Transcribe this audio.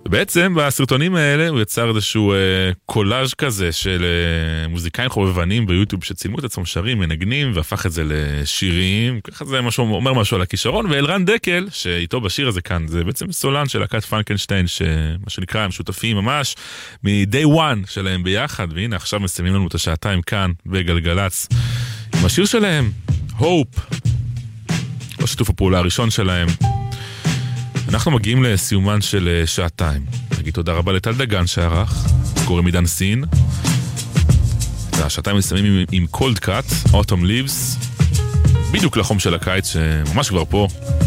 בעצם בסרטונים האלה הוא יצר איזשהו קולאז' כזה של מוזיקאים חובבנים ביוטיוב שצילמו את עצמם שרים, מנגנים, והפך את זה לשירים, ככה זה משהו, אומר משהו על הכישרון, ואלרן דקל, שאיתו בשיר הזה כאן, זה בעצם סולן של להקת פרנקנשטיין, שמה שנקרא, הם שותפים ממש מ-day one שלהם ביחד, והנה עכשיו מסיימים לנו את השעתיים כאן בגלגלץ, עם השיר שלהם, Hope, או שיתוף הפעולה הראשון שלהם. אנחנו מגיעים לסיומן של שעתיים. נגיד תודה רבה לטל דגן שערך, קוראים עידן סין. את השעתיים מסיימים עם Cold Cut, Autumn Leaves, בדיוק לחום של הקיץ שממש כבר פה.